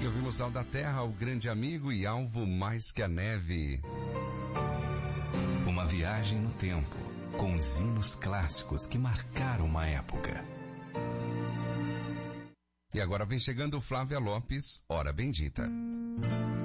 ouvimos Sal da Terra, O Grande Amigo e Alvo Mais Que a Neve. Uma viagem no tempo, com os hinos clássicos que marcaram uma época. E agora vem chegando Flávia Lopes, Hora Bendita.